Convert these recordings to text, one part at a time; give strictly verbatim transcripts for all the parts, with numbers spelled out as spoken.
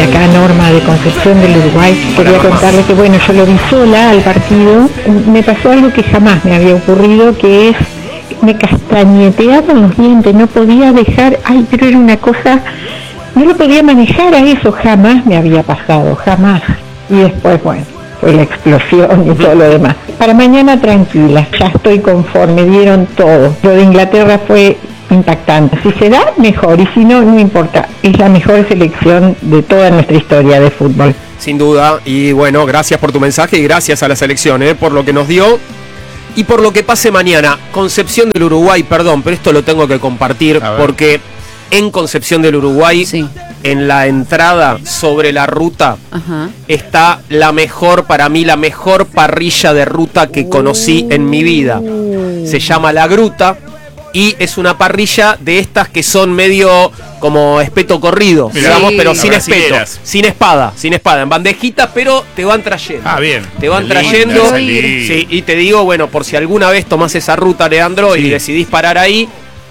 acá Norma de Concepción del Uruguay. Quería contarle que bueno, yo lo vi sola al partido. Me pasó algo que jamás me había ocurrido, que es, me castañeteaban los dientes, no podía dejar, ay, pero era una cosa, no lo podía manejar a eso, jamás me había pasado, jamás. Y después, bueno, fue la explosión y todo lo demás. Para mañana tranquila, ya estoy conforme, dieron todo. Lo de Inglaterra fue impactante. Si se da, mejor, y si no, no importa. Es la mejor selección de toda nuestra historia de fútbol. Sin duda, y bueno, gracias por tu mensaje y gracias a la selección, ¿eh? Por lo que nos dio y por lo que pase mañana. Concepción del Uruguay, perdón, pero esto lo tengo que compartir porque en Concepción del Uruguay, sí, en la entrada sobre la ruta, ajá, está la mejor, para mí, la mejor parrilla de ruta que conocí en mi vida. Se llama La Gruta. Y es una parrilla de estas que son medio como espeto corrido, sí, digamos, pero sin espeto, sin espada, sin espada, en bandejitas, pero te van trayendo. Ah, bien. Te van trayendo. Sí, y te digo, bueno, por si alguna vez tomás esa ruta, Leandro, sí, y decidís parar ahí,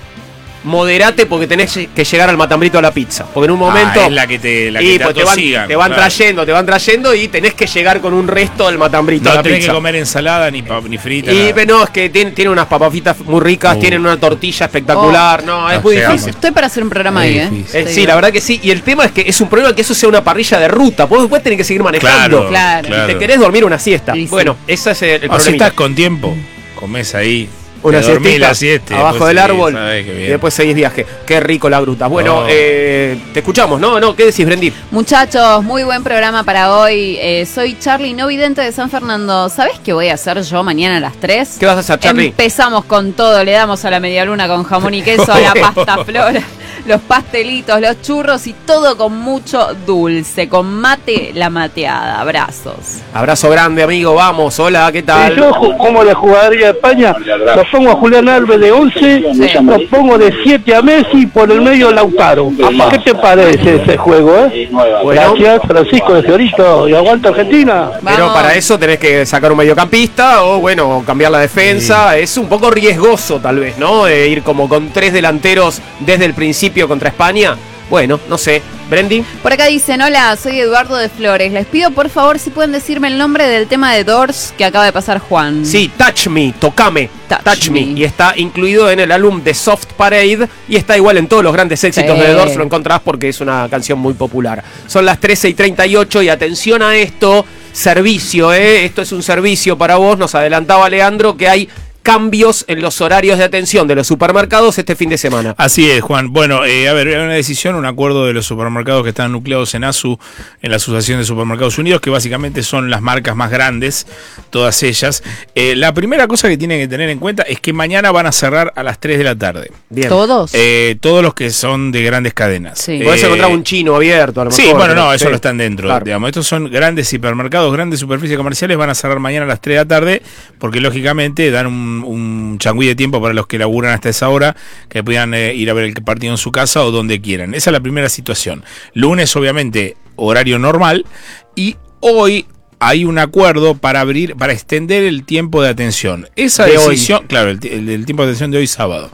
moderate porque tenés que llegar al matambrito a la pizza. Porque en un momento. Ah, es la que te, la que y, te, te van, te van claro. trayendo, te van trayendo y tenés que llegar con un resto del matambrito no a la pizza. No tenés que comer ensalada ni, ni frita. Y nada. No, es que tienen, tienen unas papafitas muy ricas, uh. tienen una tortilla espectacular. Oh. No, es muy difícil. Estoy para hacer un programa ahí, ¿eh? eh sí, la verdad que sí. Y el tema es que es un problema que eso sea una parrilla de ruta. Vos después tenés que seguir manejando. Claro, claro. Y claro. te querés dormir una siesta. Sí, sí. Bueno, ese es el, el problema. Si estás con tiempo, comés ahí. Una siesta siesta, abajo del árbol y después seguís viaje. Qué rico La Gruta. Bueno, oh. eh, te escuchamos, ¿no? no ¿Qué decís, Brendy? Muchachos, muy buen programa para hoy. Eh, soy Charlie, no vidente de San Fernando. ¿Sabés qué voy a hacer yo mañana a las tres? ¿Qué vas a hacer, Charlie? Empezamos con todo. Le damos a la medialuna con jamón y queso, a la pasta flora, los pastelitos, los churros y todo con mucho dulce. Con mate, la mateada. Abrazos. Abrazo grande, amigo. Vamos. Hola, ¿qué tal? Sí, yo, como la jugaría España, los pongo a Julián Alves de once, sí, los pongo de siete a Messi, por el medio Lautaro. ¿Qué te parece ese juego, eh? Bueno, gracias, Francisco de Fiorito, y aguanta Argentina. Pero Vamos. Para eso tenés que sacar un mediocampista o, bueno, cambiar la defensa. Sí. Es un poco riesgoso, tal vez, ¿no? Eh, ir como con tres delanteros desde el principio contra España. Bueno, no sé. Brendy. Por acá dicen, hola, soy Eduardo de Flores. Les pido por favor si pueden decirme el nombre del tema de Doors que acaba de pasar Juan. Sí, Touch Me, Tocame, Touch, Touch me. me. Y está incluido en el álbum The Soft Parade y está igual en todos los grandes éxitos sí. de The Doors, lo encontrás porque es una canción muy popular. Son las trece y treinta y ocho y atención a esto, servicio, ¿eh? Esto es un servicio para vos, nos adelantaba Leandro que hay cambios en los horarios de atención de los supermercados este fin de semana. Así es, Juan. Bueno, eh, a ver, hay una decisión, un acuerdo de los supermercados que están nucleados en A S U, en la Asociación de Supermercados Unidos, que básicamente son las marcas más grandes, todas ellas. Eh, la primera cosa que tienen que tener en cuenta es que mañana van a cerrar a las tres de la tarde. Bien. ¿Todos? Eh, todos los que son de grandes cadenas. Sí. Eh, Podés encontrar un chino abierto, a lo mejor. Sí, bueno, no, eso sí. no están dentro. Claro. Digamos. Estos son grandes supermercados, grandes superficies comerciales, van a cerrar mañana a las tres de la tarde, porque lógicamente dan un, un changüí de tiempo para los que laburan hasta esa hora, que puedan eh, ir a ver el partido en su casa o donde quieran. Esa es la primera situación. Lunes, obviamente, horario normal, y hoy hay un acuerdo para abrir, para extender el tiempo de atención. Esa de decisión, hoy. Claro, el, el, el tiempo de atención de hoy sábado.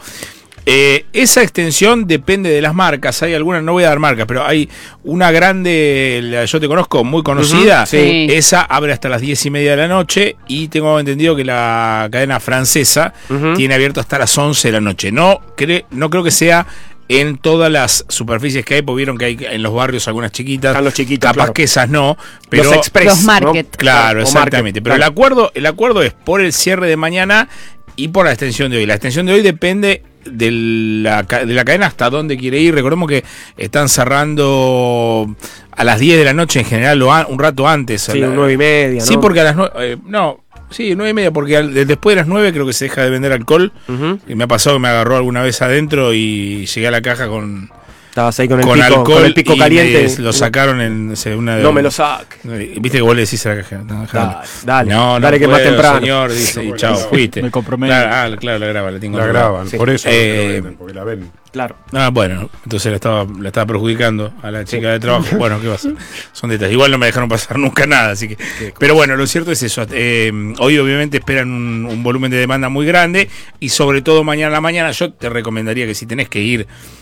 Eh, esa extensión depende de las marcas. Hay algunas, no voy a dar marcas, pero hay una grande, la yo te conozco, muy conocida. Uh-huh, sí. Esa abre hasta las diez y media de la noche y tengo entendido que la cadena francesa uh-huh. tiene abierto hasta las once de la noche. No, cre, no creo que sea en todas las superficies que hay, porque vieron que hay en los barrios algunas chiquitas. Están los chiquitos, capaz claro. que esas no, pero los express, los market. ¿no? Claro, o exactamente. Market, pero claro. el acuerdo, el acuerdo es por el cierre de mañana y por la extensión de hoy. La extensión de hoy depende de la, de la cadena hasta dónde quiere ir. Recordemos que están cerrando a las diez de la noche en general, lo an, un rato antes. Sí, a las nueve y media, ¿no? Sí, porque a las nueve, eh, no, sí, nueve y media, porque al, después de las nueve creo que se deja de vender alcohol. Uh-huh. Y me ha pasado que me agarró alguna vez adentro y llegué a la caja con... Estabas ahí con el, con pico, alcohol con el pico y caliente. Me, lo sacaron en una de, no me lo saques. Viste que vos le decís a la caja. No, dale, dale, no, no dale que puedo, más temprano. Señor, dice, y chao, fuiste. Me comprometo. Claro, ah, claro, la graba, la tengo. La graban, sí. Por eso eh, la venden, porque la ven. Claro. Ah, bueno, entonces la estaba, la estaba perjudicando a la chica sí. de trabajo. Bueno, ¿qué pasa? Son detalles. Igual no me dejaron pasar nunca nada, así que. Pero bueno, lo cierto es eso. Eh, hoy obviamente esperan un, un volumen de demanda muy grande y sobre todo mañana a la mañana yo te recomendaría que si tenés que ir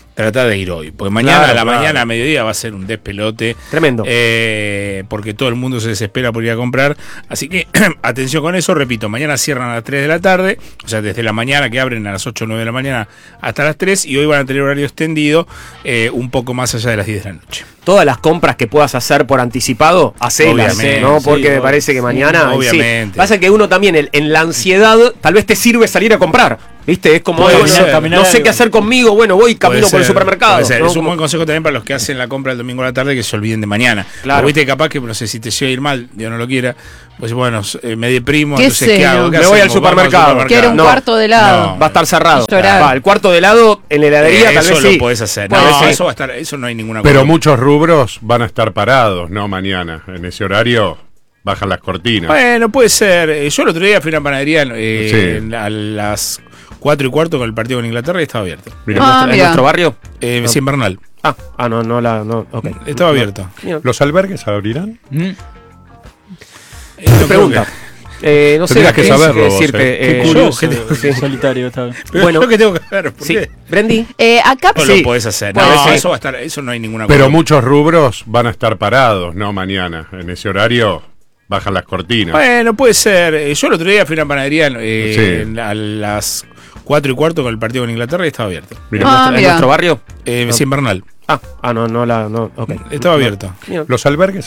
tratar de ir hoy. Porque mañana Claro, a la claro. mañana a mediodía va a ser un despelote. Tremendo. Eh, porque todo el mundo se desespera por ir a comprar. Así que atención con eso, repito, mañana cierran a las tres de la tarde, o sea, desde la mañana que abren a las ocho o nueve de la mañana hasta las tres, y hoy van a tener horario extendido eh, un poco más allá de las diez de la noche. Todas las compras que puedas hacer por anticipado, hacelas, Obviamente, ¿no? Porque sí, me ob- parece que sí, mañana... obviamente. Sí. Pasa que uno también en, en la ansiedad tal vez te sirve salir a comprar, ¿viste? Es como, Puede bueno, ser. no, Caminar no sé algo. qué hacer conmigo, bueno, voy y camino Puede por el ser, supermercado. puede ser. ¿no? Es un Como- buen consejo también para los que hacen la compra el domingo a la tarde, que se olviden de mañana. Claro. Porque viste capaz que, no sé, si te llega a ir mal, Dios no lo quiera, pues bueno, eh, me deprimo, ¿Qué entonces sé, ¿qué hago? no? ¿Qué Me voy al hacemos? Vamos supermercado. Quiero un No, cuarto de helado. no. Va a estar cerrado. Llorar. Va, el cuarto de helado en la heladería Eh, tal eso vez lo sí. podés hacer. Puede No, ser. eso va a estar, eso no hay ninguna Pero cosa. muchos rubros van a estar parados, ¿no? Mañana. En ese horario bajan las cortinas. Bueno, puede ser. Eh, Yo el otro día fui a una panadería eh, Sí. a las cuatro y cuarto con el partido con Inglaterra y estaba abierto. Mira, Ah, ¿En nuestro- ¿En mira. nuestro barrio? Eh, sí, Invernal. Ah, ah, no, no la... No, ok. Estaba abierto. Mira, ¿los albergues abrirán? ¿Mm? Eh, te no creo pregunta. Eh, no sé Tendrías qué que saberlo qué vos, decirte. eh. Qué eh, curioso, yo- sí. solitario esta vez. Pero Bueno. yo que tengo que ver, ¿por Sí. qué? Brendi. Eh, acá No Sí. lo podés hacer. No, Puede eso, ser. eso va a estar, eso no hay ninguna Pero cosa. muchos rubros van a estar parados, ¿no? Mañana. En ese horario bajan las cortinas. Bueno, puede ser. Eh, Yo el otro día fui a una panadería eh, Sí. a las cuatro y cuarto con el partido con Inglaterra y estaba abierto. Mira, ¿En Ah, nuestro- ¿En mira. nuestro barrio? Eh, No. sí, Invernal. Ah, ah, no, no la... No, ok. Estaba abierto. Mira. ¿los albergues